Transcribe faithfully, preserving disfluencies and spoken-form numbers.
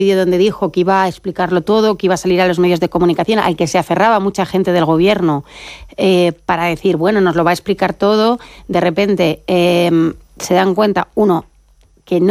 vídeo donde dijo que iba a explicarlo todo, que iba a salir a los medios de comunicación, al que se aferraba mucha gente del gobierno eh, para decir, bueno, nos lo va a explicar todo, de repente eh, se dan cuenta, uno,